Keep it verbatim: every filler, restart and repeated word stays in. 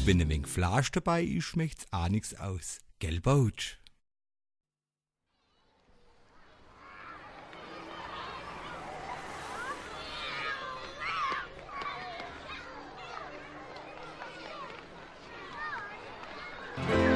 wenn ein wenig Fleisch dabei ist, schmeckt's auch nix aus. Gell, Bautsch? Ja.